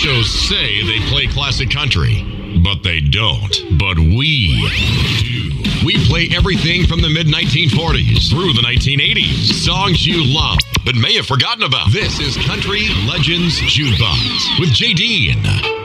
shows say they play classic country, but they don't. But we do. We play everything from the mid-1940s through the 1980s. Songs you love, but may have forgotten about. This is Country Legends Jukebox with J.D.